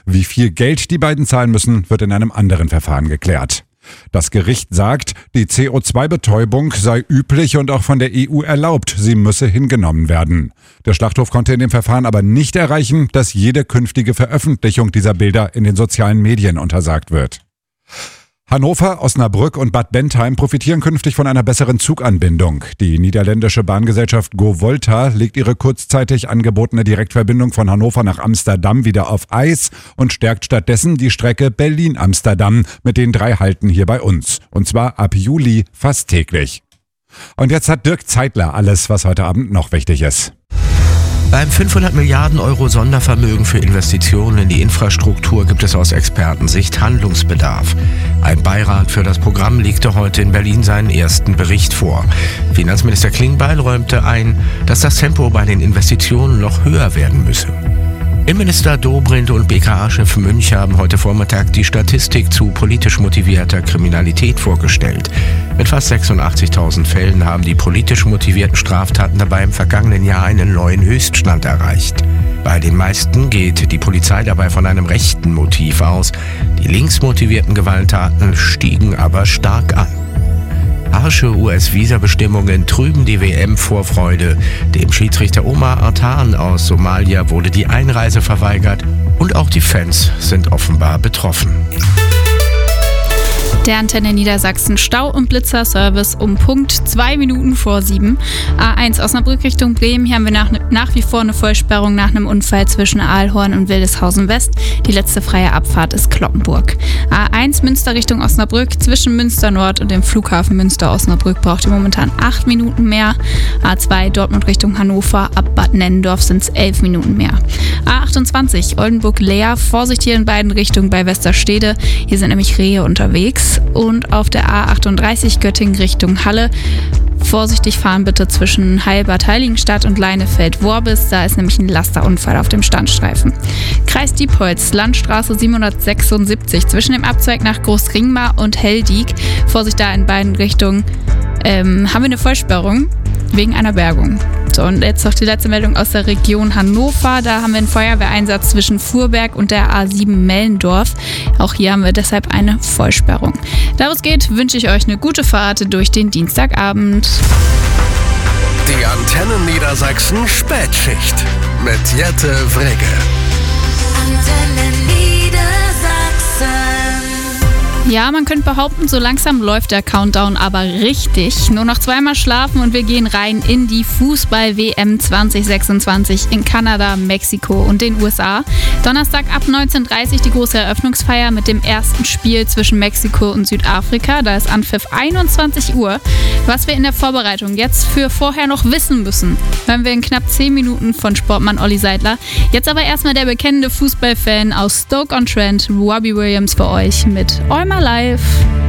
Wie viel Geld die beiden zahlen müssen, wird in einem anderen Verfahren geklärt. Das Gericht sagt, die CO2-Betäubung sei üblich und auch von der EU erlaubt. Sie müsse hingenommen werden. Der Schlachthof konnte in dem Verfahren aber nicht erreichen, dass jede künftige Veröffentlichung dieser Bilder in den sozialen Medien untersagt wird. Hannover, Osnabrück und Bad Bentheim profitieren künftig von einer besseren Zuganbindung. Die niederländische Bahngesellschaft Go Volta legt ihre kurzzeitig angebotene Direktverbindung von Hannover nach Amsterdam wieder auf Eis und stärkt stattdessen die Strecke Berlin-Amsterdam mit den 3 Halten hier bei uns. Und zwar ab Juli fast täglich. Und jetzt hat Dirk Zeitler alles, was heute Abend noch wichtig ist. Beim 500 Milliarden Euro Sondervermögen für Investitionen in die Infrastruktur gibt es aus Expertensicht Handlungsbedarf. Ein Beirat für das Programm legte heute in Berlin seinen ersten Bericht vor. Finanzminister Klingbeil räumte ein, dass das Tempo bei den Investitionen noch höher werden müsse. Innenminister Dobrindt und BKA-Chef Münch haben heute Vormittag die Statistik zu politisch motivierter Kriminalität vorgestellt. Mit fast 86.000 Fällen haben die politisch motivierten Straftaten dabei im vergangenen Jahr einen neuen Höchststand erreicht. Bei den meisten geht die Polizei dabei von einem rechten Motiv aus. Die links motivierten Gewalttaten stiegen aber stark an. Harsche US-Visa-Bestimmungen trüben die WM-Vorfreude. Dem Schiedsrichter Omar Artan aus Somalia wurde die Einreise verweigert und auch die Fans sind offenbar betroffen. Der Antenne Niedersachsen Stau- und Blitzerservice um Punkt 2 Minuten vor 7. A1 Osnabrück Richtung Bremen. Hier haben wir nach wie vor eine Vollsperrung nach einem Unfall zwischen Aalhorn und Wildeshausen West. Die letzte freie Abfahrt ist Cloppenburg. A1 Münster Richtung Osnabrück. Zwischen Münster Nord und dem Flughafen Münster-Osnabrück braucht ihr momentan 8 Minuten mehr. A2 Dortmund Richtung Hannover. Ab Bad Nennendorf sind es 11 Minuten mehr. A28 Oldenburg-Leer. Vorsicht hier in beiden Richtungen bei Westerstede. Hier sind nämlich Rehe unterwegs. Und auf der A38 Göttingen Richtung Halle. Vorsichtig fahren bitte zwischen Heilbad Heiligenstadt und Leinefeld-Worbis. Da ist nämlich ein Lasterunfall auf dem Standstreifen. Kreis Diepholz, Landstraße 776 zwischen dem Abzweig nach Großringmar und Heldiek. Vorsicht da in beiden Richtungen. Haben wir eine Vollsperrung wegen einer Bergung. So, und jetzt noch die letzte Meldung aus der Region Hannover. Da haben wir einen Feuerwehreinsatz zwischen Fuhrberg und der A7 Mellendorf. Auch hier haben wir deshalb eine Vollsperrung. Da es geht, wünsche ich euch eine gute Fahrt durch den Dienstagabend. Die Antenne Niedersachsen Spätschicht mit Jette Wrege. Antenne Niedersachsen. Ja, man könnte behaupten, so langsam läuft der Countdown aber richtig. Nur noch 2-mal schlafen und wir gehen rein in die Fußball-WM 2026 in Kanada, Mexiko und den USA. Donnerstag ab 19:30 Uhr die große Eröffnungsfeier mit dem ersten Spiel zwischen Mexiko und Südafrika. Da ist Anpfiff 21 Uhr. Was wir in der Vorbereitung jetzt für vorher noch wissen müssen, hören wir in knapp 10 Minuten von Sportmann Olli Seidler. Jetzt aber erstmal der bekennende Fußballfan aus Stoke-on-Trent, Robbie Williams für euch mit All My Life.